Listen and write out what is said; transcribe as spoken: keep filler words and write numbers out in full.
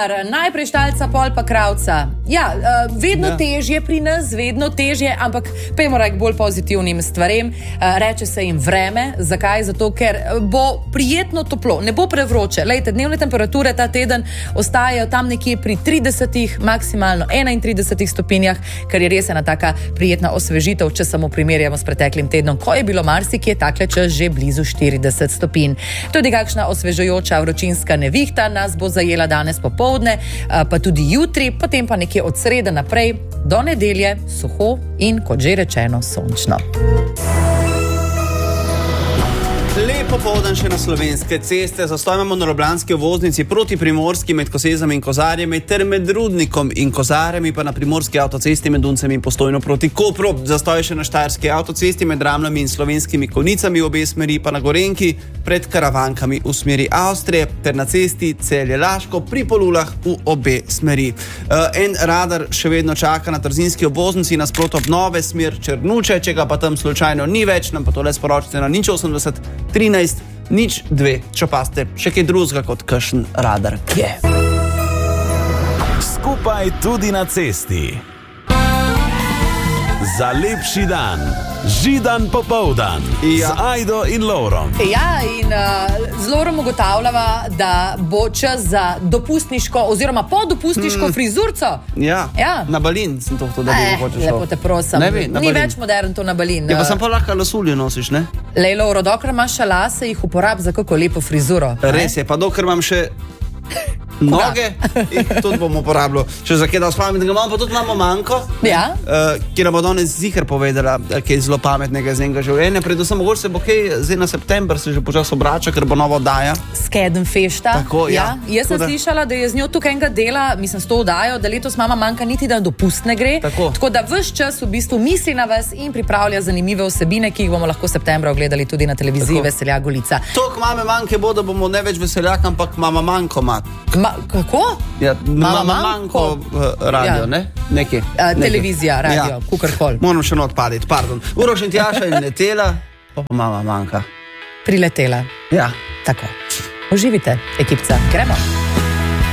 Radar, najprej štalca, pol pa kravca. Ja, uh, vedno ja. težje pri nas, vedno težje, ampak pejmo raj k bolj pozitivnim stvarem. Uh, reče se jim vreme. Zakaj? Zato, ker bo prijetno toplo, ne bo prevroče. Lejte, dnevne temperature ta teden ostajajo tam nekje pri tridesetih, maksimalno enaintridesetih stopinjah, kar je res ena taka prijetna osvežitev, če samo primerjamo s preteklim tednom, ko je bilo marsikje takle čas že blizu štirideset stopinj. Tudi kakšna osvežujoča vročinska nevihta nas bo zajela danes popoldne, pa tudi jutri, potem pa nekje od srede naprej do nedelje suho in, kot že rečeno, sončno. Lepo povdan še na Slovenske ceste. Zastoj imamo na ljubljanski obvoznici proti Primorski med Kosezami in Kozarjami ter med Rudnikom in Kozarjami, pa na primorski avtocesti med Duncem in Postojno proti Kopru. Zastoj še na štajerski avtocesti med Ramljami in Slovenskimi Konjicami v obe smeri, pa na Gorenjki pred Karavankami v smeri Avstrije ter na cesti Celje-Laško pri Polulah v obe smeri. Uh, en radar še vedno čaka na trzinski obvoznici nasprot obnove smer Črnuče, če ga pa tam slučajno ni več, nam pa to le sporočite na nič osemdeset trinajst nič dve, če pa ste še kaj drugega kot kakšen radar. Je. Skupaj tudi na cesti. Za lepši dan. Židan popoldan. Ja. Z Ajdo in Lovrom. Ja, in uh, z Lovrom ugotavljava, da bo čas za dopustniško oziroma podopustniško mm. frizurco. Ja. ja, na balin sem to da bi hoče šel. Lepo te prosim. Ne, Ni balin. Več modern to na balin. Ja, pa sem pa lahko lasulje nosiš, ne? Lej, Lovro, dokler imaš lase, jih uporab za kako lepo frizuro. Res je, pa dokler imam še noge, in tudi bomo uporabljali. Če za kaj da spamim, da ga imamo, pa tudi imamo manjko, ja? uh, ki nam bo danes ziher povedala, kaj je zelo pametnega z enega življenja. Predvsem mogoče se bo kaj, zdaj na september se že počas obrača, ker bo nova oddaja. Skeden fešta. Tako, ja. ja. Jaz sem da... slišala, da je z njo tukaj enega dela, mislim, s to oddajo, da letos mama manjka niti da dopust ne gre. Tako. Tako da ves čas v bistvu misli na vas in pripravlja zanimive vsebine, ki jih bomo lahko septembra ogledali tudi na televiziji Veseljak Golica. Tok mame manjke bo, da bomo ne več Veseljak, ampak mama manjko mat. Ma, kako? Ja, mama manjko uh, radio, ja. ne? Neki. Uh, televizija, radio, ja. kukorkoli. Moram še not paditi, pardon. Uroš in Tjaša je letela, pa mama manjka. Priletela. Ja. Tako. Uživite, ekipca. Gremo.